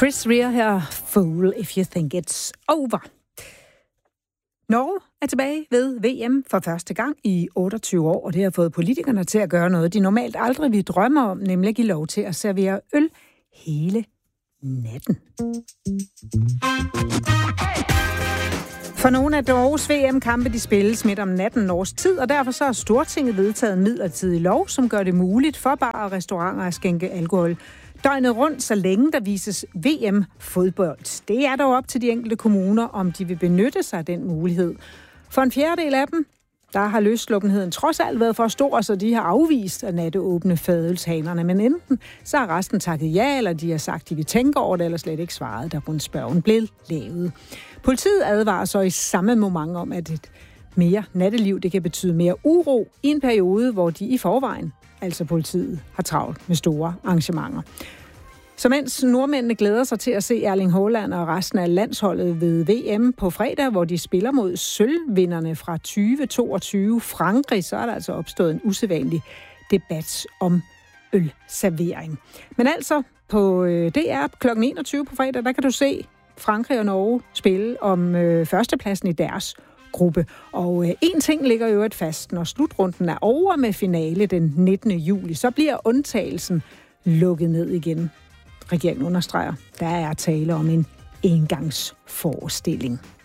Chris Rea her, Fool If You Think It's Over. Norge er tilbage ved VM for første gang i 28 år, og det har fået politikerne til at gøre noget, de normalt aldrig vil drømme om, nemlig at give lov til at servere øl hele natten. For nogle af Norges VM-kampe, de spilles midt om natten norsk tid, og derfor så har Stortinget vedtaget en midlertidig lov, som gør det muligt for barer og restauranter at skænke alkohol døgnet rundt, så længe der vises VM-fodbold. Det er dog op til de enkelte kommuner, om de vil benytte sig af den mulighed. For en fjerdedel af dem, der har løssluppenheden trods alt været for stor, så de har afvist at natteåbne fadølshanerne. Men enten så har resten takket ja, eller de har sagt, de vil tænke over det, eller slet ikke svaret, da rundspørgen blev lavet. Politiet advarer så i samme moment om, at et mere natteliv, det kan betyde mere uro i en periode, hvor de i forvejen, altså politiet, har travlt med store arrangementer. Så mens nordmændene glæder sig til at se Erling Haaland og resten af landsholdet ved VM på fredag, hvor de spiller mod sølvvinderne fra 2022 Frankrig, så er der altså opstået en usædvanlig debat om ølservering. Men altså på DR kl. 21 på fredag, der kan du se Frankrig og Norge spille om førstepladsen i deres gruppe. Og en ting ligger jo et fast, når slutrunden er over med finale den 19. juli, så bliver undtagelsen lukket ned igen. Regeringen understreger, der er tale om en engangsforestilling.